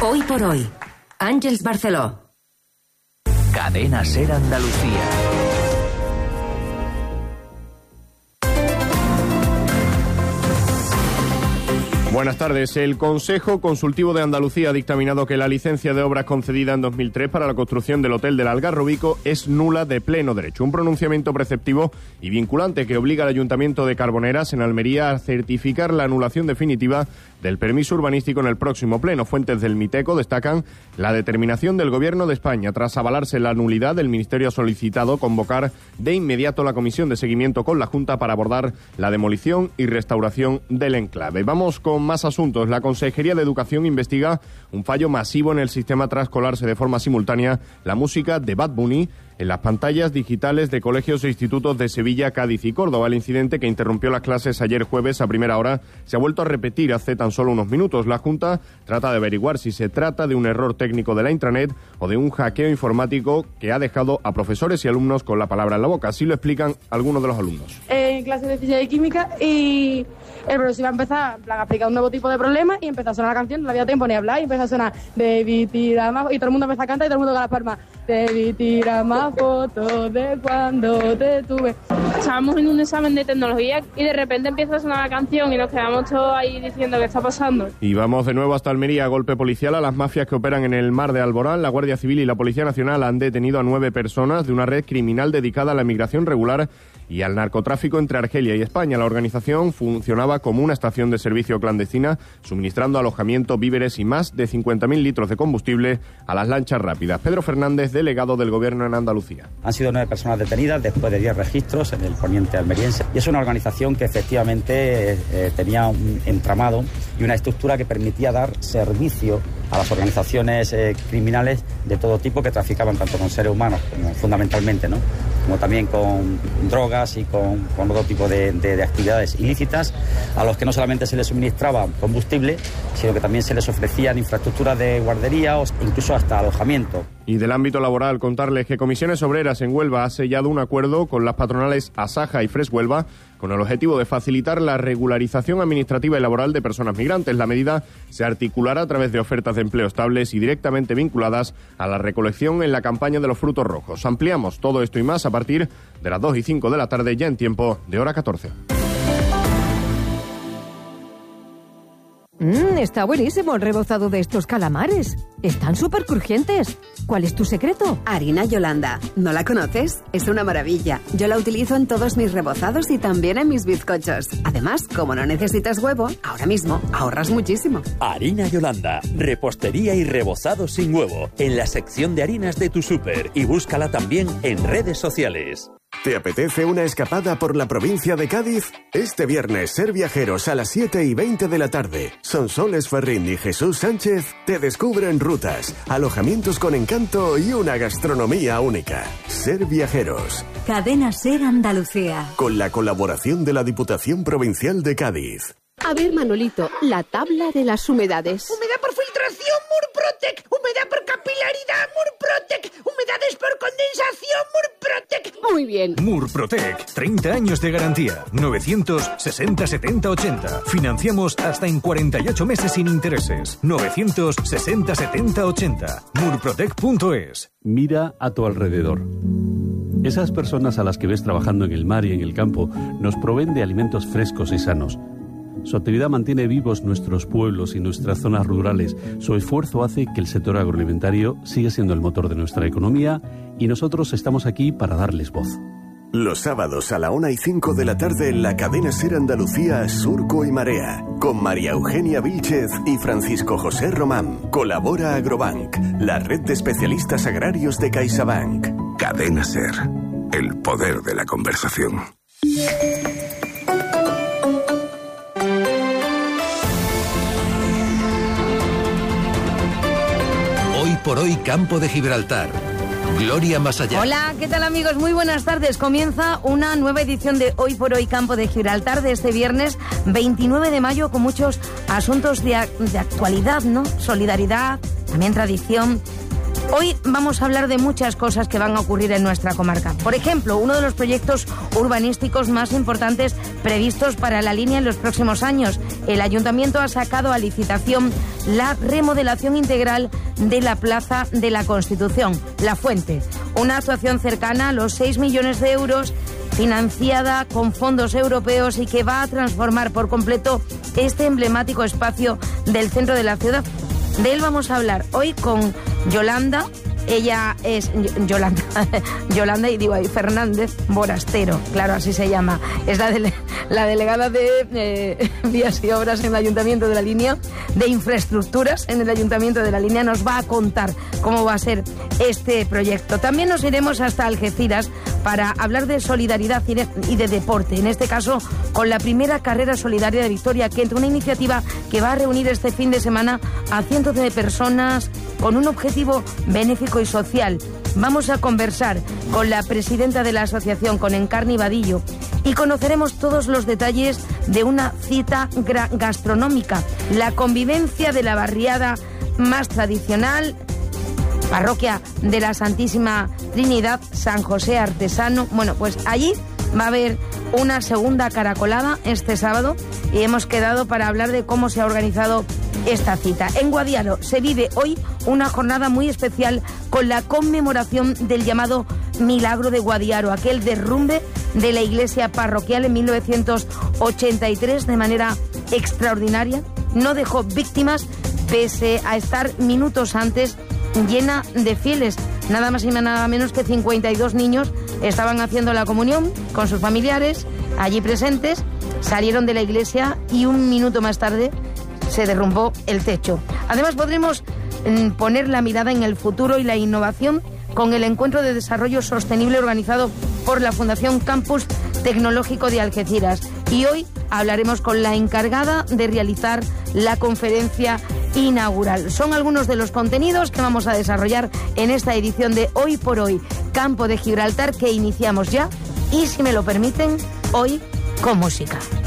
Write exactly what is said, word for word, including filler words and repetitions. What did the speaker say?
Hoy por hoy, Àngels Barceló. Cadena Ser Andalucía. Buenas tardes. El Consejo Consultivo de Andalucía ha dictaminado que la licencia de obras concedida en dos mil tres para la construcción del Hotel del Algarrobico es nula de pleno derecho. Un pronunciamiento preceptivo y vinculante que obliga al Ayuntamiento de Carboneras, en Almería, a certificar la anulación definitiva del permiso urbanístico en el próximo pleno. Fuentes del Miteco destacan la determinación del Gobierno de España. Tras avalarse la nulidad, el Ministerio ha solicitado convocar de inmediato la comisión de seguimiento con la Junta para abordar la demolición y restauración del enclave. Vamos con más asuntos. La Consejería de Educación investiga un fallo masivo en el sistema tras colarse de forma simultánea la música de Bad Bunny en las pantallas digitales de colegios e institutos de Sevilla, Cádiz y Córdoba. El incidente, que interrumpió las clases ayer jueves a primera hora, se ha vuelto a repetir hace tan solo unos minutos. La Junta trata de averiguar si se trata de un error técnico de la intranet o de un hackeo informático que ha dejado a profesores y alumnos con la palabra en la boca. Así lo explican algunos de los alumnos. En clase de física y química, y el profesor iba a empezar en plan, a explicar un nuevo tipo de problema y empezó a sonar la canción, no había tiempo ni a hablar, y empezó a sonar David tira más, y todo el mundo empezó a cantar y todo el mundo con las palmas. David tira más fotos de cuando te tuve. Estábamos en un examen de tecnología y de repente empieza a sonar la canción y nos quedamos todos ahí diciendo qué está pasando. Y vamos de nuevo hasta Almería. Golpe policial a las mafias que operan en el mar de Alborán. La Guardia Civil y la Policía Nacional han detenido a nueve personas de una red criminal dedicada a la migración regular y al narcotráfico entre Argelia y España. La organización funcionaba como una estación de servicio clandestina, suministrando alojamiento, víveres y más de cincuenta mil litros de combustible a las lanchas rápidas. Pedro Fernández, delegado del Gobierno en Andalucía. Han sido nueve personas detenidas después de diez registros en el poniente almeriense. Y es una organización que efectivamente eh, tenía un entramado y una estructura que permitía dar servicio a las organizaciones eh, criminales de todo tipo que traficaban tanto con seres humanos, como fundamentalmente, ¿no?, como también con drogas y con, con otro tipo de, de, de actividades ilícitas, a los que no solamente se les suministraba combustible, sino que también se les ofrecían infraestructuras de guardería o incluso hasta alojamiento. Y del ámbito laboral, contarles que Comisiones Obreras en Huelva ha sellado un acuerdo con las patronales Asaja y Fresh Huelva con el objetivo de facilitar la regularización administrativa y laboral de personas migrantes. La medida se articulará a través de ofertas de empleo estables y directamente vinculadas a la recolección en la campaña de los frutos rojos. Ampliamos todo esto y más a partir de las dos y cinco de la tarde, ya en tiempo de hora catorce. Mmm, está buenísimo el rebozado de estos calamares. Están súper crujientes. ¿Cuál es tu secreto? Harina Yolanda. ¿No la conoces? Es una maravilla. Yo la utilizo en todos mis rebozados y también en mis bizcochos. Además, como no necesitas huevo, ahora mismo ahorras muchísimo. Harina Yolanda. Repostería y rebozado sin huevo. En la sección de harinas de tu súper. Y búscala también en redes sociales. ¿Te apetece una escapada por la provincia de Cádiz? Este viernes, Ser Viajeros a las siete y veinte de la tarde. Sonsoles Ferrín y Jesús Sánchez te descubren rutas, alojamientos con encanto y una gastronomía única. Ser Viajeros. Cadena Ser Andalucía. Con la colaboración de la Diputación Provincial de Cádiz. A ver, Manolito, la tabla de las humedades. Humedad por filtración, Murprotec. Humedad por capilaridad, Murprotec. Humedades por condensación, Murprotec. Muy bien. Murprotec, treinta años de garantía. novecientos sesenta setenta ochenta. Financiamos hasta en cuarenta y ocho meses sin intereses. novecientos sesenta setenta ochenta. murprotec punto es. Mira a tu alrededor. Esas personas a las que ves trabajando en el mar y en el campo nos proveen de alimentos frescos y sanos. Su actividad mantiene vivos nuestros pueblos y nuestras zonas rurales. Su esfuerzo hace que el sector agroalimentario siga siendo el motor de nuestra economía y nosotros estamos aquí para darles voz. Los sábados a la una y cinco de la tarde en la cadena Ser Andalucía, Surco y Marea, con María Eugenia Vílchez y Francisco José Román. Colabora Agrobank, la red de especialistas agrarios de CaixaBank. Cadena Ser, el poder de la conversación. Hoy por hoy, Campo de Gibraltar. Gloria Más Allá. Hola, ¿qué tal, amigos? Muy buenas tardes. Comienza una nueva edición de Hoy por Hoy, Campo de Gibraltar, de este viernes veintinueve de mayo, con muchos asuntos de, de actualidad, ¿no? Solidaridad, también tradición. Hoy vamos a hablar de muchas cosas que van a ocurrir en nuestra comarca. Por ejemplo, uno de los proyectos urbanísticos más importantes previstos para la línea en los próximos años, el Ayuntamiento ha sacado a licitación la remodelación integral de la Plaza de la Constitución, La Fuente, una actuación cercana a los seis millones de euros financiada con fondos europeos y que va a transformar por completo este emblemático espacio del centro de la ciudad. De él vamos a hablar hoy con Yolanda. Ella es Yolanda, Yolanda y digo ahí, Fernández Borastero, claro, así se llama. Es la, dele, la delegada de eh, Vías y Obras en el Ayuntamiento de la Línea, de Infraestructuras en el Ayuntamiento de la Línea. Nos va a contar cómo va a ser este proyecto. También nos iremos hasta Algeciras para hablar de solidaridad y de, y de deporte, en este caso con la primera carrera solidaria de Victoria Kent, una iniciativa que va a reunir este fin de semana a cientos de personas con un objetivo benéfico y social. Vamos a conversar con la presidenta de la asociación, con Encarni Vadillo, y conoceremos todos los detalles de una cita gastronómica, la convivencia de la barriada más tradicional, parroquia de la Santísima Trinidad, San José Artesano. Bueno, pues allí va a haber una segunda caracolada este sábado y hemos quedado para hablar de cómo se ha organizado esta cita. En Guadiaro se vive hoy una jornada muy especial con la conmemoración del llamado Milagro de Guadiaro, aquel derrumbe de la iglesia parroquial en mil novecientos ochenta y tres de manera extraordinaria. No dejó víctimas pese a estar minutos antes llena de fieles. Nada más y nada menos que cincuenta y dos niños estaban haciendo la comunión con sus familiares allí presentes, salieron de la iglesia y un minuto más tarde se derrumbó el techo. Además podremos mm, poner la mirada en el futuro y la innovación con el encuentro de desarrollo sostenible organizado por la Fundación Campus Tecnológico de Algeciras. Y hoy hablaremos con la encargada de realizar la conferencia inaugural. Son algunos de los contenidos que vamos a desarrollar en esta edición de Hoy por Hoy, Campo de Gibraltar, que iniciamos ya y, si me lo permiten, hoy con música.